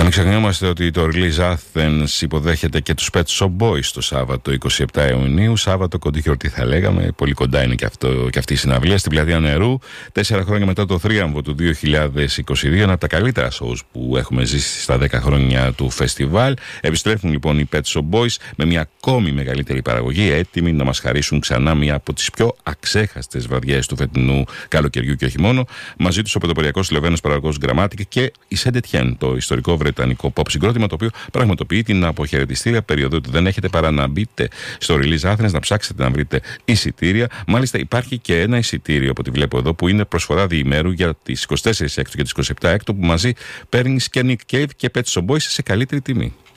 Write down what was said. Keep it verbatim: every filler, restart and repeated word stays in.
Μην ξεχνιόμαστε ότι το Release Athens υποδέχεται και τους Pet Shop Boys το Σάββατο εικοστή εβδόμη Ιουνίου. Σάββατο κοντή γιορτή θα λέγαμε, πολύ κοντά είναι και, αυτό, και αυτή η συναυλία στην Πλατεία Νερού. Τέσσερα χρόνια μετά το θρίαμβο του δύο χιλιάδες είκοσι δύο, ένα από τα καλύτερα shows που έχουμε ζήσει στα δέκα χρόνια του φεστιβάλ. Επιστρέφουν λοιπόν οι Pet Shop Boys με μια ακόμη μεγαλύτερη παραγωγή, έτοιμοι να μας χαρίσουν ξανά μια από τις πιο αξέχαστες βραδιές του φετινού καλοκαιριού και όχι μόνο. Μαζί τους ο πρωτοποριακός Σλοβαίνος παραγωγός Grammatic και η Saint Etienne, το ιστορικό βρετανικό pop συγκρότημα, το οποίο πραγματοποιεί την αποχαιρετιστήρια περίοδο του. Δεν έχετε παρά να μπείτε στο Release Athens, να ψάξετε να βρείτε εισιτήρια. Μάλιστα υπάρχει και ένα εισιτήριο από ό,τι βλέπω εδώ που είναι προσφορά διημέρου για τις εικοστή τέταρτη Έκτου και τις εικοστή επτά Έκτου, που μαζί παίρνεις και Nick Cave και Pet Shop Boys σε καλύτερη τιμή.